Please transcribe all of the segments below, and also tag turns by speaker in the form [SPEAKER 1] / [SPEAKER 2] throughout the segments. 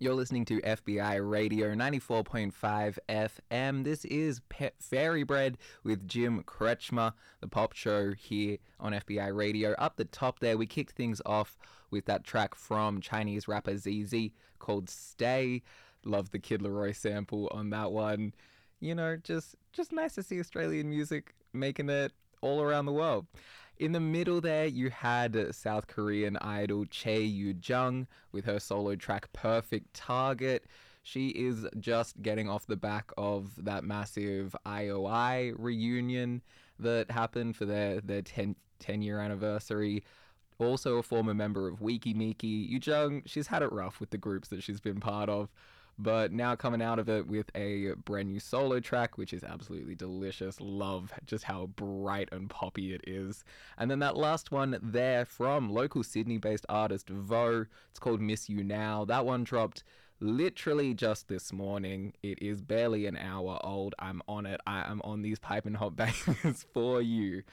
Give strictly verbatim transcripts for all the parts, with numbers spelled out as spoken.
[SPEAKER 1] You're listening to F B I Radio ninety-four point five F M. This is Pe- Fairy Bread with Jim Kretschmer, the pop show here on F B I Radio. Up the top there, we kicked things off with that track from Chinese rapper Z Z called Stay. Love the Kid Laroi sample on that one. You know, just just nice to see Australian music making it all around the world. In the middle there, you had South Korean idol Chae Yu-jung with her solo track Perfect Target. She is just getting off the back of that massive I O I reunion that happened for their, their ten, ten-year anniversary. Also a former member of Weeki Meeky. Yu-jung, she's had it rough with the groups that she's been part of, but now coming out of it with a brand new solo track, which is absolutely delicious. Love just how bright and poppy it is. And then that last one there from local Sydney-based artist Vo. It's called Miss You Now. That one dropped literally just this morning. It is barely an hour old. I'm on it. I am on these piping hot bangers for you.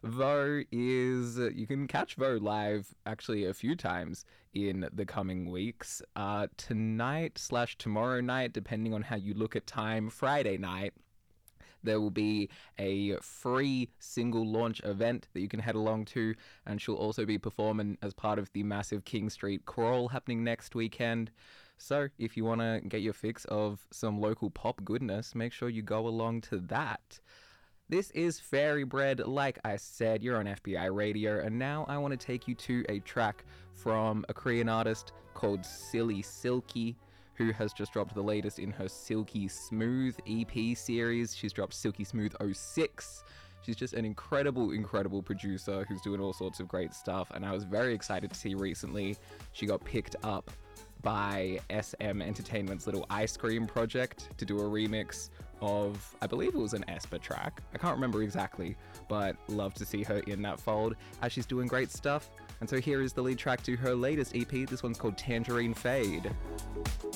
[SPEAKER 1] Vo is, you can catch Vo live actually a few times in the coming weeks. Uh, tonight slash tomorrow night, depending on how you look at time, Friday night, there will be a free single launch event that you can head along to, and she'll also be performing as part of the massive King Street Crawl happening next weekend. So if you want to get your fix of some local pop goodness, make sure you go along to that. This is Fairy Bread. Like I said, you're on F B I Radio, and now I want to take you to a track from a Korean artist called Silly Silky, who has just dropped the latest in her Silky Smooth E P series. She's dropped Silky Smooth oh six. She's just an incredible, incredible producer who's doing all sorts of great stuff, and I was very excited to see recently she got picked up by S M Entertainment's little Ice Cream project to do a remix of, I believe it was an aespa track. I can't remember exactly, but love to see her in that fold as she's doing great stuff. And so here is the lead track to her latest E P. This one's called Tangerine Fade.